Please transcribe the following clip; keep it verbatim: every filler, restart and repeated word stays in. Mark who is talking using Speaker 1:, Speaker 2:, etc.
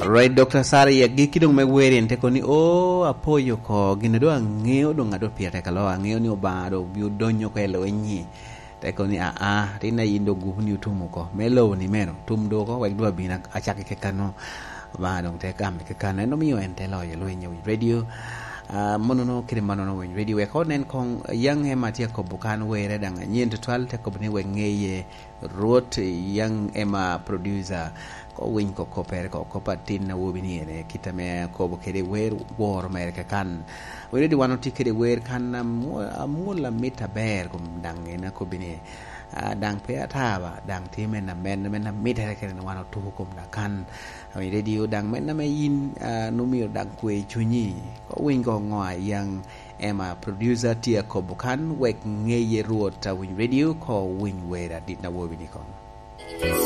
Speaker 1: Right, Doctor Sari ya giki dong megweri ente koni o apoyo ko gine do angeo do ngado piate kalo angeo ni obado biu donyo ko elo enyi te koni a a rina yindo gubni utumu ko melo ni meno tum do ko wek do bina achake ke kano ba dong te kam ke kano no miyo ente lo yelo enyi radio Uh, monono kiri manono wen radio we ko nen kong yang he matia ko bukan we redang nyen twal te ko bni we ngeye rot yang ema producer ko win ko ko per ko ko patin na wo bini ne kitame ko bo kede wer wor mer ka kan we ready one ti kede wer kan amula mita ber kum dang ena ko bini uh, dang pe ataba dang ti men na men men na mita kede one tu kum da kan we radio dang men na me yin uh, numio dang kwe chunyi ko win ko ngwa yang ema producer tia ko bukan wek ngeye ruot ta win radio ko win we da dit na wo bini ko